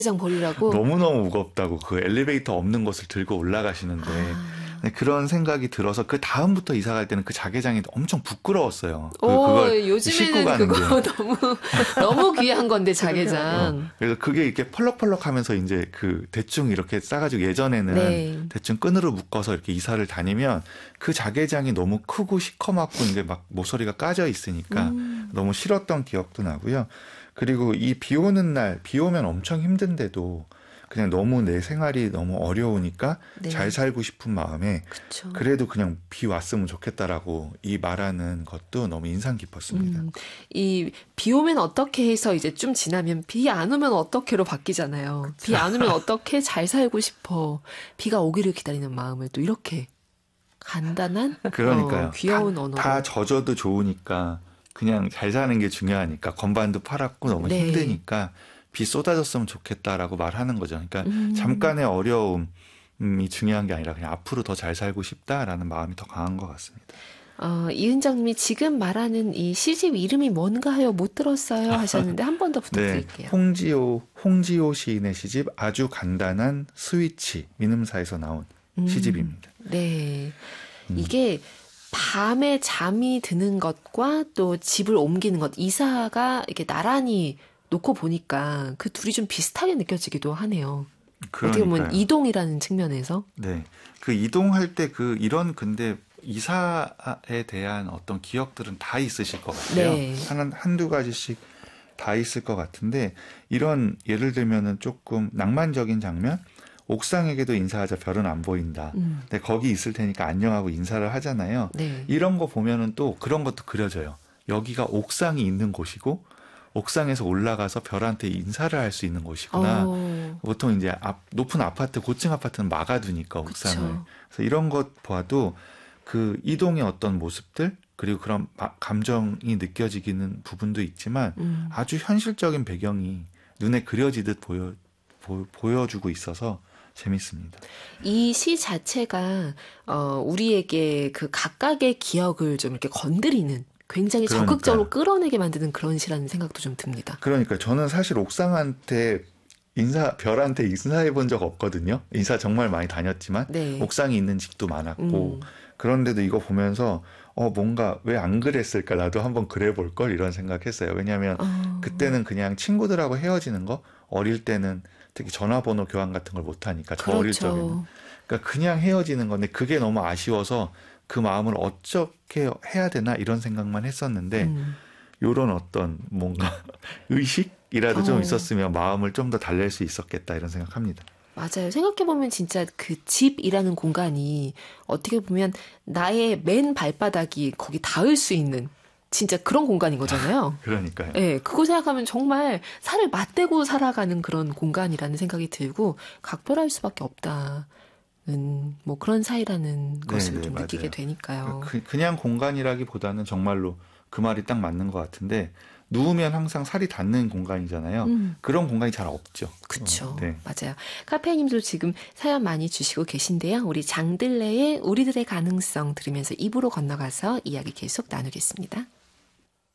장 버리라고? 너무너무 무겁다고 그 엘리베이터 없는 곳을 들고 올라가시는데 그런 생각이 들어서 그 다음부터 이사 갈 때는 그 자개장이 엄청 부끄러웠어요. 그걸 싣고 요즘에는 가는 그거 게. 너무 귀한 건데 자개장. 그래서 그게 이렇게 펄럭펄럭 하면서 이제 그 대충 이렇게 싸가지고 예전에는 네. 대충 끈으로 묶어서 이렇게 이사를 다니면 그 자개장이 너무 크고 시커멓고 이게 막 모서리가 까져 있으니까 너무 싫었던 기억도 나고요. 그리고 이 비 오는 날, 비 오면 엄청 힘든데도 그냥 너무 내 생활이 너무 어려우니까 네. 잘 살고 싶은 마음에 그쵸. 그래도 그냥 비 왔으면 좋겠다라고 이 말하는 것도 너무 인상 깊었습니다. 이 비 오면 어떻게 해서 이제 좀 지나면 비 안 오면 어떻게로 바뀌잖아요. 비 안 오면 어떻게 잘 살고 싶어. 비가 오기를 기다리는 마음을 또 이렇게 간단한 그러니까요. 귀여운 언어로. 다 젖어도 좋으니까 그냥 잘 사는 게 중요하니까 건반도 팔았고 너무 네. 힘드니까 비 쏟아졌으면 좋겠다라고 말하는 거죠. 그러니까 잠깐의 어려움이 중요한 게 아니라 그냥 앞으로 더 잘 살고 싶다라는 마음이 더 강한 것 같습니다. 이은정님이 지금 말하는 이 시집 이름이 뭔가요? 못 들었어요 하셨는데 한 번 더 부탁드릴게요. 네, 홍지호 시인의 시집 아주 간단한 스위치 민음사에서 나온 시집입니다. 네, 이게 밤에 잠이 드는 것과 또 집을 옮기는 것, 이사가 이렇게 나란히 놓고 보니까 그 둘이 좀 비슷하게 느껴지기도 하네요. 그러니까요. 어떻게 보면 이동이라는 측면에서. 네, 그 이동할 때 이런 근데 이사에 대한 어떤 기억들은 다 있으실 것 같아요. 네. 한두 가지씩 다 있을 것 같은데 이런 예를 들면은 조금 낭만적인 장면? 옥상에게도 인사하자 별은 안 보인다. 근데 거기 있을 테니까 안녕하고 인사를 하잖아요. 네. 이런 거 보면은 또 그런 것도 그려져요. 여기가 옥상이 있는 곳이고 옥상에서 올라가서 별한테 인사를 할 수 있는 곳이구나. 보통 이제 높은 아파트, 고층 아파트는 막아두니까 옥상을. 그쵸. 그래서 이런 것 봐도 그 이동의 어떤 모습들 그리고 그런 감정이 느껴지기는 부분도 있지만 아주 현실적인 배경이 눈에 그려지듯 보여주고 있어서 재밌습니다. 이 시 자체가 우리에게 그 각각의 기억을 좀 이렇게 건드리는 굉장히 적극적으로 끌어내게 만드는 그런 시라는 생각도 좀 듭니다. 그러니까 저는 사실 옥상한테 별한테 인사해 본 적 없거든요. 인사 정말 많이 다녔지만 네. 옥상이 있는 집도 많았고 그런데도 이거 보면서 뭔가 왜 안 그랬을까 나도 한번 그래 볼 걸 이런 생각했어요. 왜냐하면 그때는 그냥 친구들하고 헤어지는 거 어릴 때는 특히 전화번호 교환 같은 걸 못하니까 저 어릴 적에는 그러니까 그냥 헤어지는 건데 그게 너무 아쉬워서 그 마음을 어떻게 해야 되나 이런 생각만 했었는데 요런 어떤 뭔가 의식이라도 좀 있었으면 마음을 좀 더 달랠 수 있었겠다 이런 생각합니다. 맞아요. 생각해보면 진짜 그 집이라는 공간이 어떻게 보면 나의 맨 발바닥이 거기 닿을 수 있는 진짜 그런 공간인 거잖아요. 그러니까요. 네, 그거 생각하면 정말 살을 맞대고 살아가는 그런 공간이라는 생각이 들고 각별할 수밖에 없다는 뭐 그런 사이라는 것을 좀 느끼게 되니까요. 그냥 공간이라기보다는 정말로 그 말이 딱 맞는 것 같은데 누우면 항상 살이 닿는 공간이잖아요. 그런 공간이 잘 없죠. 그렇죠. 네. 맞아요. 카페님도 지금 사연 많이 주시고 계신데요. 우리 장들레의 우리들의 가능성 들으면서 입으로 건너가서 이야기 계속 나누겠습니다.